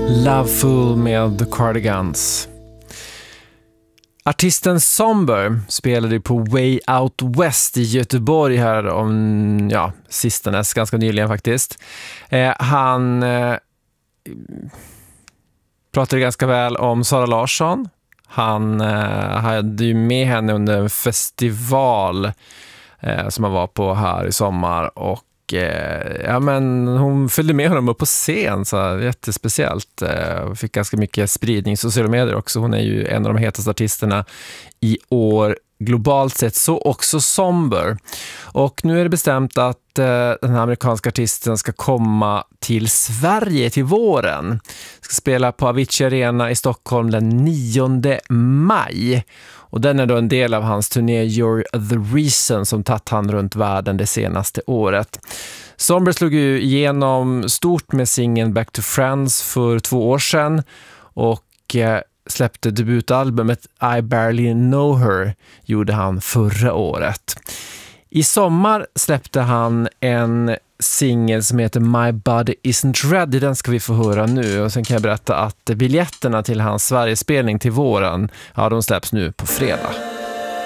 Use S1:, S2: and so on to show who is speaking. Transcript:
S1: Loveful med The Cardigans. Artisten Somber spelade på Way Out West i Göteborg här om sistens ganska nyligen faktiskt. Han pratade ganska väl om Sara Larsson. Han hade ju med henne under en festival som han var på här i sommar, och hon följde med honom upp på scen, så jättespeciellt. Fick ganska mycket spridning i sociala medier också. Hon är ju en av de hetaste artisterna i år globalt sett, så också Somber. Och nu är det bestämt att den här amerikanska artisten ska komma till Sverige till våren. Ska spela på Avicii Arena i Stockholm den 9 maj. Och den är då en del av hans turné You're the Reason som tagit han runt världen det senaste året. Somber slog ju igenom stort med singeln Back to Friends för 2 år sedan och släppte debutalbumet I Barely Know Her gjorde han förra året. I sommar släppte han en singel som heter My Body Isn't Ready. Den ska vi få höra nu, och sen kan jag berätta att biljetterna till hans Sverigespelning till våren, de släpps nu på fredag.